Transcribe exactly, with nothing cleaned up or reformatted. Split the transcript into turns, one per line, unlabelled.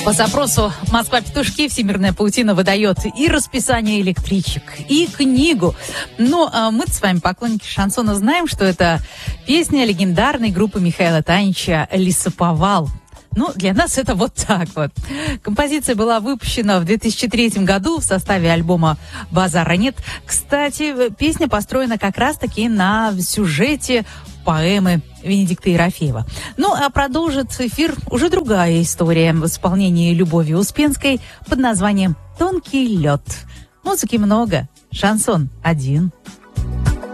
По запросу «Москва-петушки» Всемирная паутина выдает и расписание электричек, и книгу. Но а мы с вами, поклонники шансона, знаем, что это песня легендарной группы Михаила Танича «Лесоповал». Ну, для нас это вот так вот. Композиция была выпущена в две тысячи третьем году в составе альбома «Базара нет». Кстати, песня построена как раз-таки на сюжете поэмы Венедикта Ерофеева. Ну, а продолжит эфир уже другая история в исполнении Любови Успенской под названием «Тонкий лед». Музыки много, шансон один.